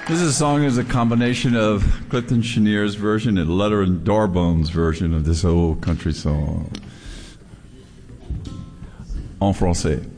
This is a song is a combination of Clifton Cheniere's version and Letter and Darbone's version of this old country song. En français.